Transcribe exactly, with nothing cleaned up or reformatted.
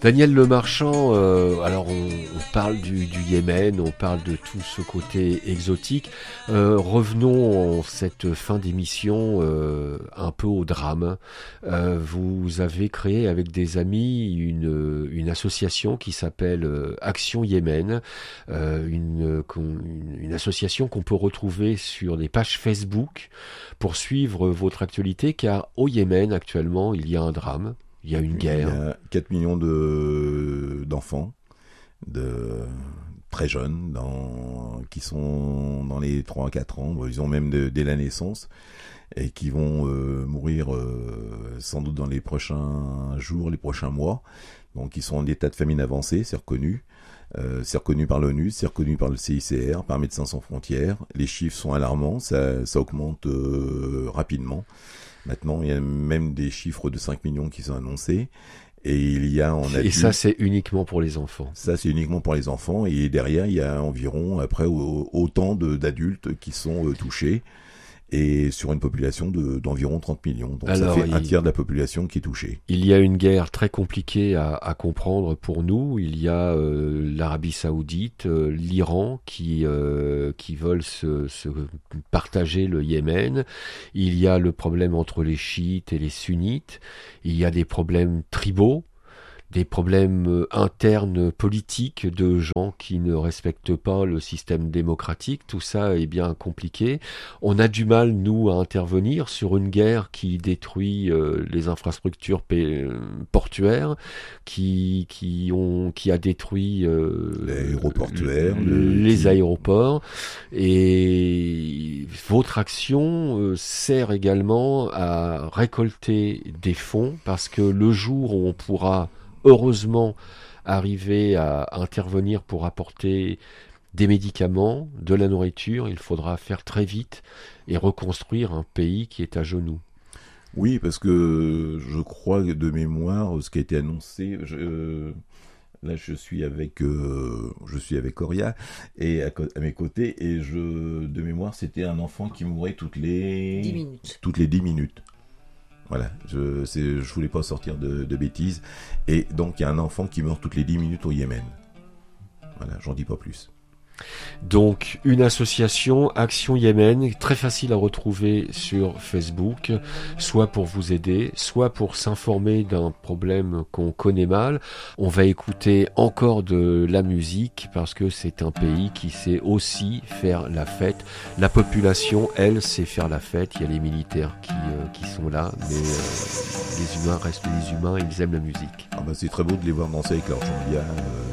Daniel Lemarchand, euh, alors on, on parle du, du Yémen, on parle de tout ce côté exotique. Euh, revenons en cette fin d'émission euh, un peu au drame. Euh, vous avez créé avec des amis une, une association qui s'appelle euh, Action Yémen, euh, une, une, une association qu'on peut retrouver sur les pages Facebook pour suivre votre actualité, car au Yémen actuellement il y a un drame. Il y a une guerre. Il y a quatre millions de, d'enfants, de, très jeunes, dans, qui sont dans les trois à quatre ans, ils ont même de, dès la naissance, et qui vont euh, mourir euh, sans doute dans les prochains jours, les prochains mois. Donc ils sont en état de famine avancée, c'est reconnu. Euh, c'est reconnu par l'ONU, c'est reconnu par le C I C R, par Médecins sans frontières. Les chiffres sont alarmants, ça, ça augmente euh, rapidement. Maintenant, il y a même des chiffres de cinq millions qui sont annoncés. Et il y a en adulte, et ça, c'est uniquement pour les enfants. Ça, c'est uniquement pour les enfants. Et derrière, il y a environ, après, autant de, d'adultes qui sont euh, touchés. Et sur une population de, d'environ trente millions. Donc alors, ça fait un il, tiers de la population qui est touchée. Il y a une guerre très compliquée à, à comprendre pour nous. Il y a euh, l'Arabie Saoudite, euh, l'Iran qui, euh, qui veulent se, se partager le Yémen. Il y a le problème entre les chiites et les sunnites. Il y a des problèmes tribaux, des problèmes internes politiques de gens qui ne respectent pas le système démocratique. Tout ça est bien compliqué. On a du mal, nous, à intervenir sur une guerre qui détruit euh, les infrastructures p- portuaires, qui, qui, ont, qui a détruit euh, l'aéroportuaire, le, les aéroports. Et votre action euh, sert également à récolter des fonds, parce que le jour où on pourra heureusement arriver à intervenir pour apporter des médicaments, de la nourriture, il faudra faire très vite et reconstruire un pays qui est à genoux. Oui, parce que je crois de mémoire, ce qui a été annoncé, je, euh, là je suis avec euh, je suis avec Coria et à, à mes côtés, et je de mémoire c'était un enfant qui mourait toutes les dix minutes. Toutes les dix minutes. Voilà, je c'est, je voulais pas sortir de, de bêtises. Et donc, il y a un enfant qui meurt toutes les dix minutes au Yémen. Voilà, j'en dis pas plus. Donc, une association, Action Yémen, très facile à retrouver sur Facebook, soit pour vous aider, soit pour s'informer d'un problème qu'on connaît mal. On va écouter encore de la musique, parce que c'est un pays qui sait aussi faire la fête. La population, elle, sait faire la fête. Il y a les militaires qui, euh, qui sont là, mais euh, les humains restent les humains, ils aiment la musique. Ah bah, c'est très beau de les voir danser avec leur chambia. Euh...